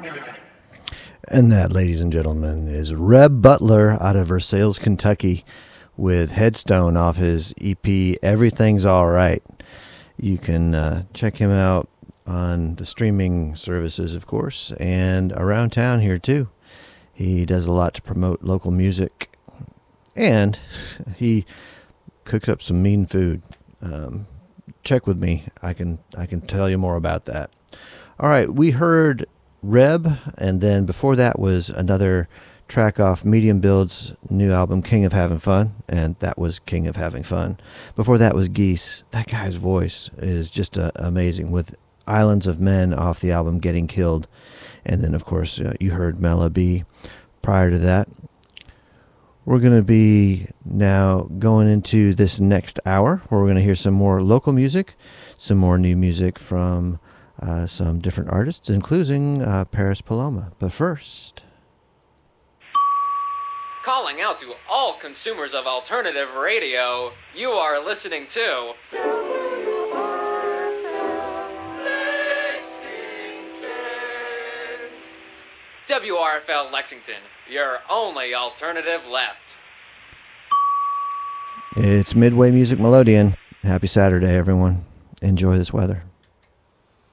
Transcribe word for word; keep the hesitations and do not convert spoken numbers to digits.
And that, ladies and gentlemen, is Reb Butler out of Versailles, Kentucky, with Headstone off his E P, Everything's All Right. You can uh, check him out on the streaming services, of course, and around town here, too. He does a lot to promote local music, and he cooks up some mean food. Um, check with me. I can I can tell you more about that. All right, we heard Reb, and then before that was another track off Medium Build's new album, King of Having Fun, and that was King of Having Fun. Before that was Geese. That guy's voice is just uh, amazing, with Islands of Men off the album Getting Killed. And then, of course, uh, you heard Mela B prior to that. We're going to be now going into this next hour, where we're going to hear some more local music, some more new music from uh, some different artists, including uh, Paris Paloma. But first... Calling out to all consumers of alternative radio, you are listening to W R F L Lexington, your only alternative left. It's Midway Music Melodian. Happy Saturday, everyone. Enjoy this weather.